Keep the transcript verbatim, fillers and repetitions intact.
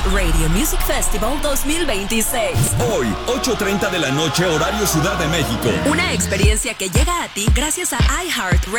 Radio Music Festival dos mil veintiséis. Hoy, ocho treinta de la noche, horario Ciudad de México. Una experiencia que llega a ti gracias a iHeartRadio.